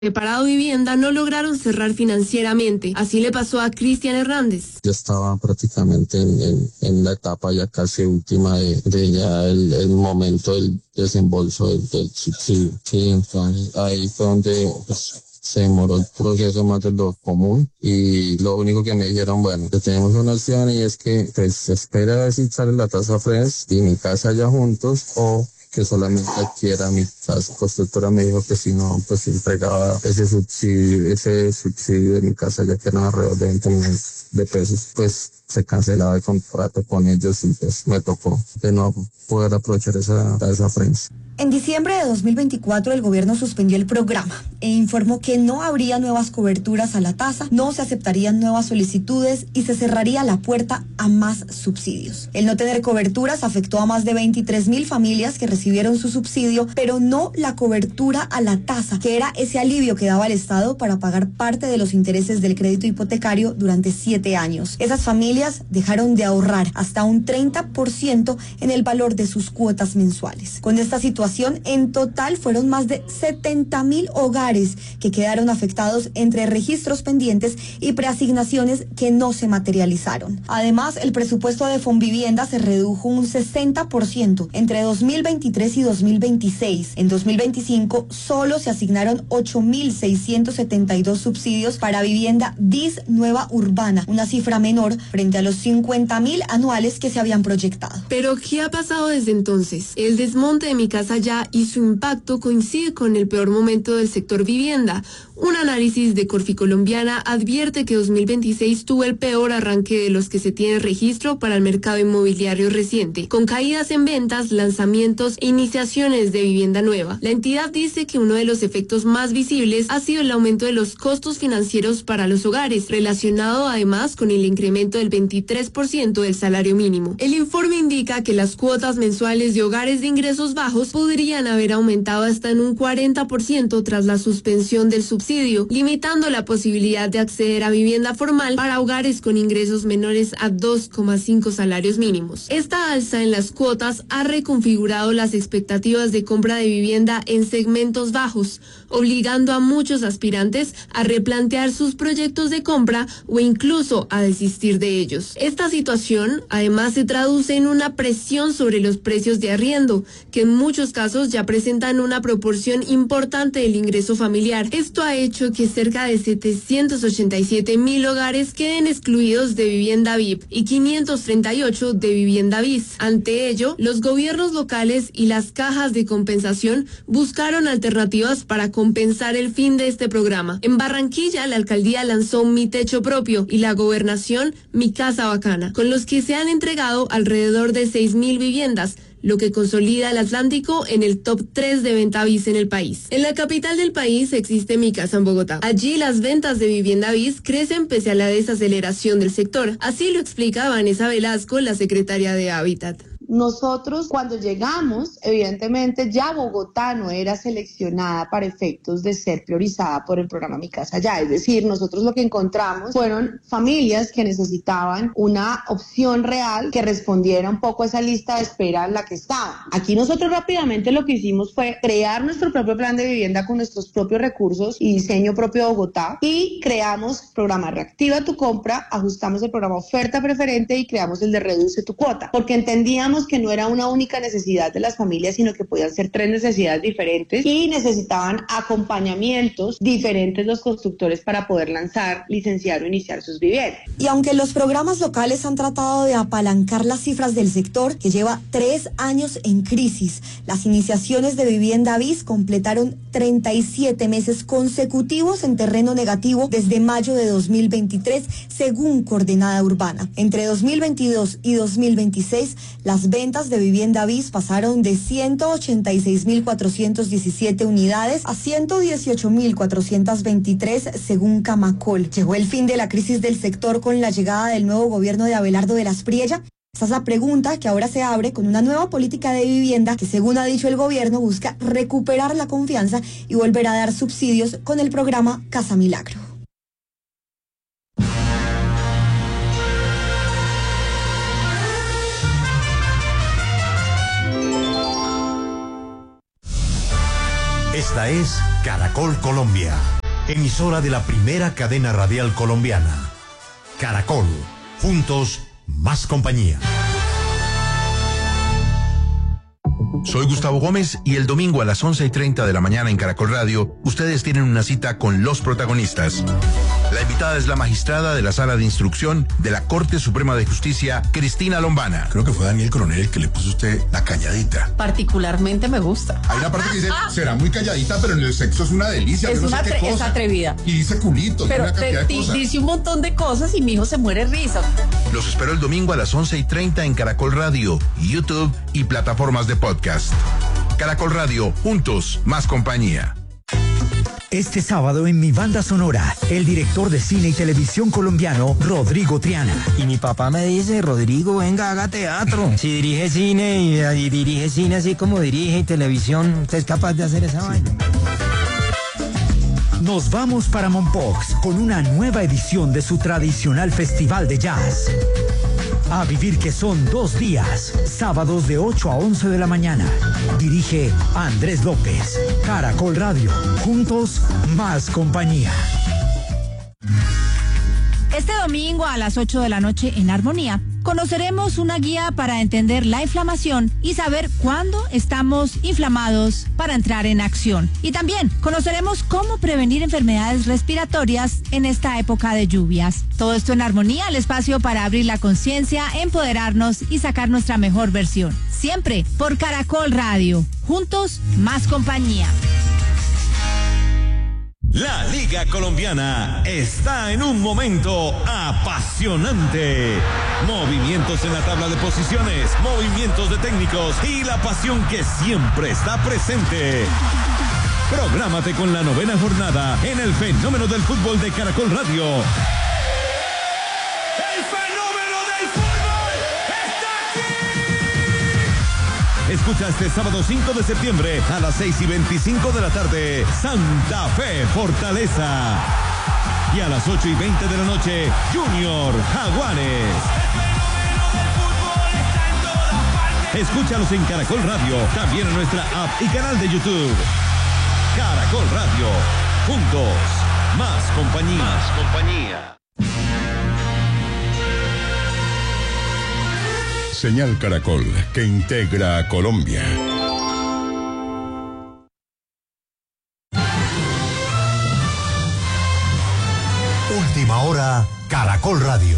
preparado vivienda no lograron cerrar financieramente. Así le pasó a Cristian Hernández. Ya estaba prácticamente en la etapa ya casi última de ya el momento del desembolso del subsidio. Sí, entonces ahí fue donde se demoró el proceso más de lo común y lo único que me dijeron, bueno, que tenemos una opción y es que pues espera a ver si sale la tasa Fresh y mi casa ya juntos o que solamente adquiera mi casa. La constructora me dijo que si no, pues entregaba ese subsidio de mi casa, ya que eran alrededor de 20 millones de pesos, pues se cancelaba el contrato con ellos y pues me tocó de no poder aprovechar esa Fresh. En diciembre de 2024 el gobierno suspendió el programa e informó que no habría nuevas coberturas a la tasa, no se aceptarían nuevas solicitudes y se cerraría la puerta a más subsidios. El no tener coberturas afectó a más de 23,000 familias que recibieron su subsidio, pero no la cobertura a la tasa, que era ese alivio que daba el Estado para pagar parte de los intereses del crédito hipotecario durante 7 años. Esas familias dejaron de ahorrar hasta un 30% en el valor de sus cuotas mensuales. Con esta situación, en total fueron más de 70,000 hogares que quedaron afectados entre registros pendientes y preasignaciones que no se materializaron. Además, el presupuesto de Fonvivienda se redujo un 60% entre 2023 y 2026. En 2025 solo se asignaron 8,672 subsidios para vivienda BIS nueva urbana, una cifra menor frente a los 50,000 anuales que se habían proyectado. Pero ¿qué ha pasado desde entonces? El desmonte de Mi Casa Ya y su impacto coincide con el peor momento del sector vivienda. Un análisis de Corfi Colombiana advierte que 2026 tuvo el peor arranque de los que se tiene registro para el mercado inmobiliario reciente, con caídas en ventas, lanzamientos e iniciaciones de vivienda nueva. La entidad dice que uno de los efectos más visibles ha sido el aumento de los costos financieros para los hogares, relacionado además con el incremento del 23% del salario mínimo. El informe indica que las cuotas mensuales de hogares de ingresos bajos podrían haber aumentado hasta en un 40% tras la suspensión del subsidio, limitando la posibilidad de acceder a vivienda formal para hogares con ingresos menores a 2,5 salarios mínimos. Esta alza en las cuotas ha reconfigurado las expectativas de compra de vivienda en segmentos bajos, obligando a muchos aspirantes a replantear sus proyectos de compra o incluso a desistir de ellos. Esta situación además se traduce en una presión sobre los precios de arriendo, que en muchos casos ya presentan una proporción importante del ingreso familiar. Esto ha hecho que cerca de 787,000 hogares queden excluidos de vivienda VIP y 538 de vivienda BIS. Ante ello, los gobiernos locales y las cajas de compensación buscaron alternativas para compensar el fin de este programa. En Barranquilla, la alcaldía lanzó Mi Techo Propio y la gobernación Mi Casa Bacana, con los que se han entregado alrededor de 6,000 viviendas, lo que consolida al Atlántico en el top 3 de venta BIS en el país. En la capital del país existe Mi Casa en Bogotá. Allí las ventas de vivienda BIS crecen pese a la desaceleración del sector. Así lo explica Vanessa Velasco, la secretaria de Hábitat. Nosotros cuando llegamos, evidentemente ya Bogotá no era seleccionada para efectos de ser priorizada por el programa Mi Casa Ya, es decir, nosotros lo que encontramos fueron familias que necesitaban una opción real que respondiera un poco a esa lista de espera en la que estaban. Aquí nosotros rápidamente lo que hicimos fue crear nuestro propio plan de vivienda con nuestros propios recursos y diseño propio de Bogotá y creamos programa Reactiva tu Compra, ajustamos el programa Oferta Preferente y creamos el de Reduce tu Cuota, porque entendíamos que no era una única necesidad de las familias, sino que podían ser 3 necesidades diferentes y necesitaban acompañamientos diferentes los constructores para poder lanzar, licenciar o iniciar sus viviendas. Y aunque los programas locales han tratado de apalancar las cifras del sector, que lleva 3 años en crisis, las iniciaciones de vivienda BIS completaron 37 meses consecutivos en terreno negativo desde mayo de 2023, según Coordenada Urbana. Entre 2022 y 2026, las ventas de vivienda BIS pasaron de 186,417 unidades a 118,423 según Camacol. ¿Llegó el fin de la crisis del sector con la llegada del nuevo gobierno de Abelardo de la Espriella? Esa es la pregunta que ahora se abre con una nueva política de vivienda que, según ha dicho el gobierno, busca recuperar la confianza y volver a dar subsidios con el programa Casa Milagro. Esta es Caracol Colombia, emisora de la primera cadena radial colombiana. Caracol, juntos, más compañía. Soy Gustavo Gómez y el domingo a las 11:30 de la mañana en Caracol Radio, ustedes tienen una cita con los protagonistas. La invitada es la magistrada de la Sala de Instrucción de la Corte Suprema de Justicia, Cristina Lombana. Creo que fue Daniel Coronel el que le puso a usted la calladita. Particularmente me gusta. Hay una parte que dice, será muy calladita, pero en el sexo es una delicia. Es, es atrevida. Y dice culito, pero una cantidad de cosas. Dice un montón de cosas y mi hijo se muere risa. Los espero el domingo a las 11:30 en Caracol Radio, YouTube y plataformas de podcast. Caracol Radio, juntos, más compañía. Este sábado en mi banda sonora, el director de cine y televisión colombiano, Rodrigo Triana. Y mi papá me dice, Rodrigo, venga, haga teatro. Si dirige cine y dirige cine así como dirige y televisión, usted es capaz de hacer esa vaina. Nos vamos para Mompox con una nueva edición de su tradicional festival de jazz. A vivir que son 2 días, sábados de 8 a 11 de la mañana. Dirige Andrés López. Caracol Radio, juntos, más compañía. Este domingo a las 8 de la noche en Armonía, conoceremos una guía para entender la inflamación y saber cuándo estamos inflamados para entrar en acción. Y también conoceremos cómo prevenir enfermedades respiratorias en esta época de lluvias. Todo esto en Armonía, el espacio para abrir la conciencia, empoderarnos y sacar nuestra mejor versión. Siempre por Caracol Radio. Juntos, más compañía. La Liga Colombiana está en un momento apasionante. Movimientos en la tabla de posiciones, movimientos de técnicos y la pasión que siempre está presente. Prográmate con la 9ª jornada en el fenómeno del fútbol de Caracol Radio. ¡El fenómeno del fútbol está aquí! Escucha este sábado 5 de septiembre a las 6:25 de la tarde, Santa Fe Fortaleza. Y a las 8:20 de la noche, Junior Jaguares. Escúchalos en Caracol Radio, también en nuestra app y canal de YouTube. Caracol Radio, juntos, más compañía. Más compañía. Señal Caracol, que integra a Colombia. Última hora, Caracol Radio.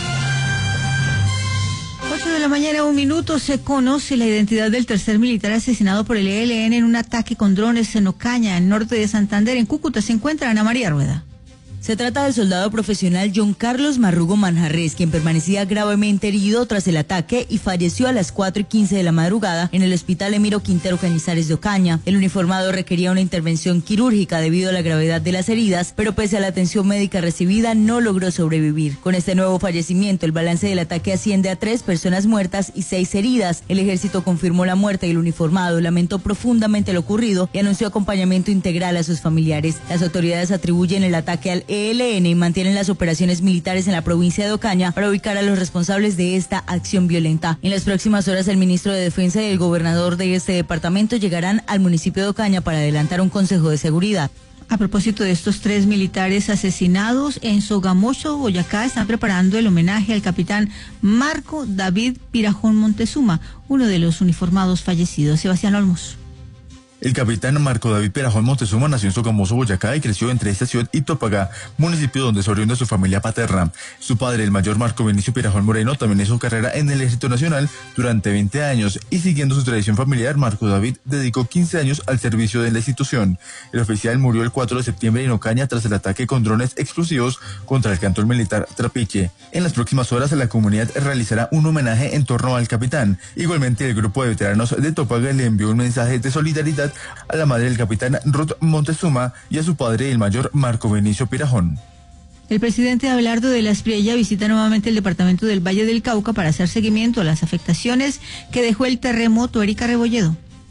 8 de la mañana, 1 minuto. Se conoce la identidad del tercer militar asesinado por el ELN en un ataque con drones en Ocaña, en norte de Santander. En Cúcuta se encuentra Ana María Rueda. Se trata del soldado profesional John Carlos Marrugo Manjarres, quien permanecía gravemente herido tras el ataque y falleció a las 4:15 de la madrugada en el Hospital Emiro Quintero Cañizares de Ocaña. El uniformado requería una intervención quirúrgica debido a la gravedad de las heridas, pero pese a la atención médica recibida, no logró sobrevivir. Con este nuevo fallecimiento, el balance del ataque asciende a 3 personas muertas y 6 heridas. El ejército confirmó la muerte y el uniformado lamentó profundamente lo ocurrido y anunció acompañamiento integral a sus familiares. Las autoridades atribuyen el ataque al ELN y mantienen las operaciones militares en la provincia de Ocaña para ubicar a los responsables de esta acción violenta. En las próximas horas, el ministro de Defensa y el gobernador de este departamento llegarán al municipio de Ocaña para adelantar un consejo de seguridad. A propósito de estos 3 militares asesinados, en Sogamoso, Boyacá, están preparando el homenaje al capitán Marco David Pirajón Montezuma, uno de los uniformados fallecidos. Sebastián Olmos. El capitán Marco David Pirajón Montezuma nació en Sogamoso, Boyacá y creció entre esta ciudad y Topagá, municipio donde se oriunda su familia paterna. Su padre, el mayor Marco Benicio Pirajón Moreno, también hizo carrera en el Ejército Nacional durante 20 años y siguiendo su tradición familiar, Marco David dedicó 15 años al servicio de la institución. El oficial murió el 4 de septiembre en Ocaña tras el ataque con drones explosivos contra el cantón militar Trapiche. En las próximas horas, la comunidad realizará un homenaje en torno al capitán. Igualmente, el grupo de veteranos de Topagá le envió un mensaje de solidaridad a la madre del capitán Ruth Montezuma y a su padre, el mayor Marco Benicio Pirajón. El presidente Abelardo de la Espriella visita nuevamente el departamento del Valle del Cauca para hacer seguimiento a las afectaciones que dejó el terremoto. Erika Rebolledo.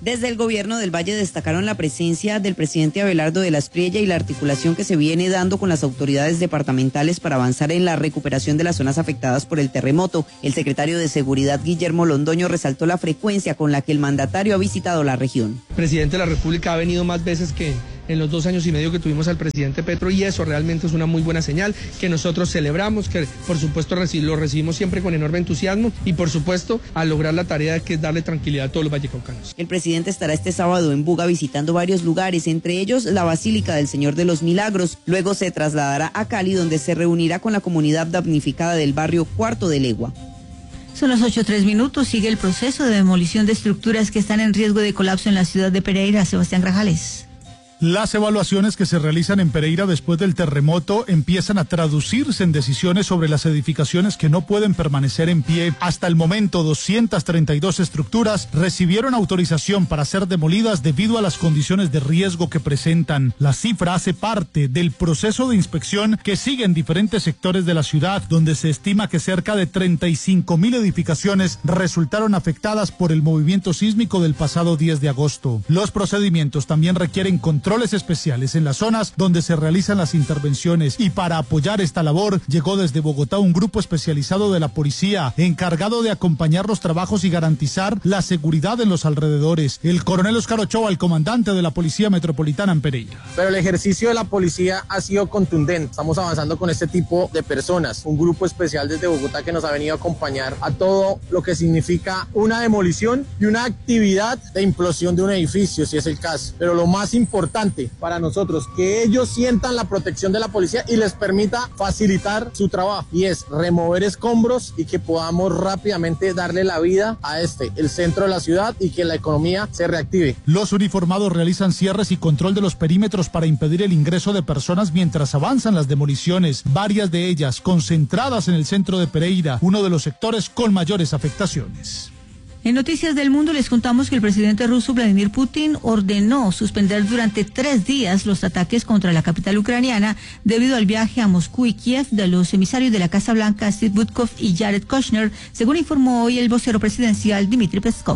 Desde el gobierno del Valle destacaron la presencia del presidente Abelardo de la Espriella y la articulación que se viene dando con las autoridades departamentales para avanzar en la recuperación de las zonas afectadas por el terremoto. El secretario de Seguridad, Guillermo Londoño, resaltó la frecuencia con la que el mandatario ha visitado la región. El presidente de la República ha venido más veces que en los 2 años y medio que tuvimos al presidente Petro, y eso realmente es una muy buena señal que nosotros celebramos, que por supuesto lo recibimos siempre con enorme entusiasmo y por supuesto a lograr la tarea que es darle tranquilidad a todos los vallecaucanos. El presidente estará este sábado en Buga visitando varios lugares, entre ellos la Basílica del Señor de los Milagros. Luego se trasladará a Cali, donde se reunirá con la comunidad damnificada del barrio Cuarto de Legua. Son las 8:03. Sigue el proceso de demolición de estructuras que están en riesgo de colapso en la ciudad de Pereira. Sebastián Grajales. Las evaluaciones que se realizan en Pereira después del terremoto empiezan a traducirse en decisiones sobre las edificaciones que no pueden permanecer en pie. Hasta el momento, 232 estructuras recibieron autorización para ser demolidas debido a las condiciones de riesgo que presentan. La cifra hace parte del proceso de inspección que sigue en diferentes sectores de la ciudad, donde se estima que cerca de 35.000 edificaciones resultaron afectadas por el movimiento sísmico del pasado 10 de agosto. Los procedimientos también requieren controles especiales en las zonas donde se realizan las intervenciones, y para apoyar esta labor llegó desde Bogotá un grupo especializado de la policía encargado de acompañar los trabajos y garantizar la seguridad en los alrededores. El coronel Oscar Ochoa, el comandante de la Policía Metropolitana en Pereira. Pero el ejercicio de la policía ha sido contundente. Estamos avanzando con este tipo de personas, un grupo especial desde Bogotá que nos ha venido a acompañar a todo lo que significa una demolición y una actividad de implosión de un edificio, si es el caso. Pero lo más importante para nosotros, que ellos sientan la protección de la policía y les permita facilitar su trabajo, y es remover escombros y que podamos rápidamente darle la vida a el centro de la ciudad, y que la economía se reactive. Los uniformados realizan cierres y control de los perímetros para impedir el ingreso de personas mientras avanzan las demoliciones, varias de ellas concentradas en el centro de Pereira, uno de los sectores con mayores afectaciones. En Noticias del Mundo les contamos que el presidente ruso Vladimir Putin ordenó suspender durante 3 días los ataques contra la capital ucraniana debido al viaje a Moscú y Kiev de los emisarios de la Casa Blanca Steve Witkoff y Jared Kushner, según informó hoy el vocero presidencial Dmitry Peskov.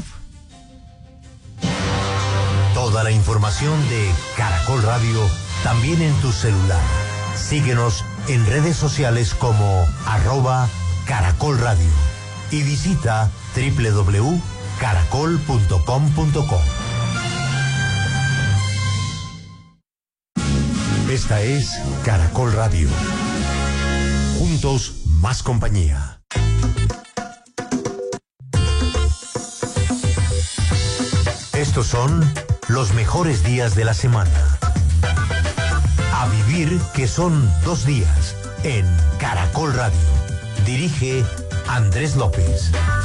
Toda la información de Caracol Radio también en tu celular. Síguenos en redes sociales como @Caracol Radio y visita www.caracol.com.co. Esta es Caracol Radio. Juntos, más compañía. Estos son los mejores días de la semana. A vivir, que son 2 días en Caracol Radio. Dirige Andrés López.